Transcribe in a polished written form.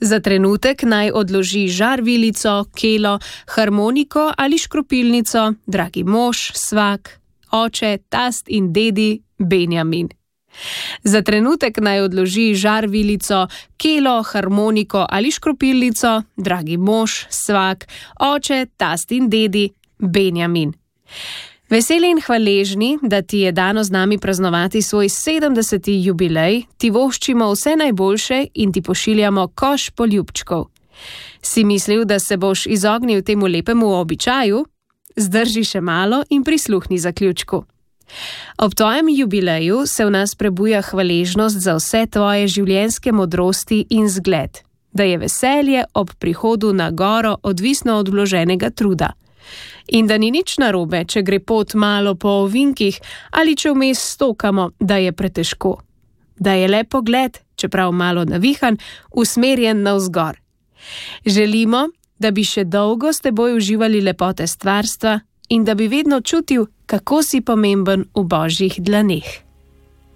Za trenutek naj odloži žarvilico, kelo, harmoniko ali škropilnico, dragi mož, svak, oče, tast in dedi, Benjamin. Za trenutek naj odloži žarvilico, kelo, harmoniko ali škropilnico, dragi mož, svak, oče, tast in dedi, Benjamin. Veseli in hvaležni, da ti je dano z nami praznovati svoj 70. jubilej, ti voščimo vse najboljše in ti pošiljamo koš poljubčkov. Si mislil, da se boš izognil temu lepemu običaju? Zdrži še malo in prisluhni zaključku. Ob tvojem jubileju se v nas prebuja hvaležnost za vse tvoje življenjske modrosti in zgled, da je veselje ob prihodu na goro odvisno od vloženega truda. In da ni nič narobe, če gre pot malo po ovinkih ali če vmes stokamo, da je pretežko. Da je le pogled, čeprav malo navihan, usmerjen navzgor. Želimo, da bi še dolgo s teboj uživali lepote stvarstva in da bi vedno čutil, kako si pomemben v Božjih dlaneh.